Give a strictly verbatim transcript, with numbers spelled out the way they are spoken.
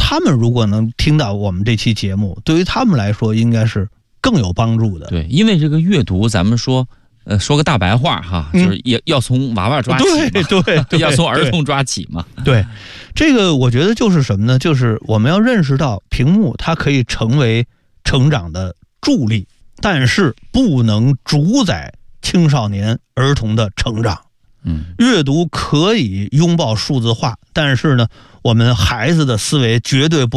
他们如果能听到我们这期节目，对于他们来说应该是更有帮助的。 对，因为这个阅读，咱们说，呃，说个大白话哈， 嗯、 就是要要从娃娃抓起嘛， 对对对， 要从儿童抓起嘛。 对，这个我觉得就是什么呢？就是我们要认识到屏幕它可以成为成长的助力，但是不能主宰青少年儿童的成长。 嗯， 阅读可以拥抱数字化，但是呢，我们孩子的思维绝对不